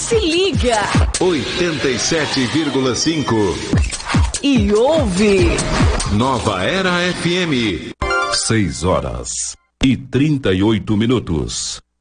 Se liga. 87,5. E ouve. Nova Era FM. 6 horas e 38 minutos.